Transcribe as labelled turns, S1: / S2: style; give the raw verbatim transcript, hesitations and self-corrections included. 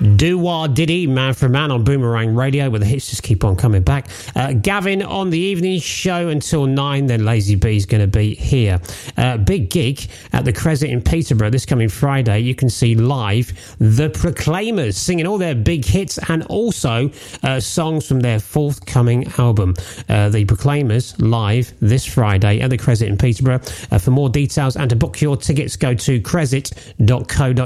S1: Do-wah diddy, man for man on Boomerang Radio, where the hits just keep on coming back. Uh, Gavin on the evening show until nine, then Lazy B's going to be here. Uh, big gig at the Crescent in Peterborough this coming Friday. You can see live The Proclaimers singing all their big hits and also uh, songs from their forthcoming album. Uh, the Proclaimers live this Friday at the Crescent in Peterborough. Uh, for more details and to book your tickets, go to crescent dot co dot uk.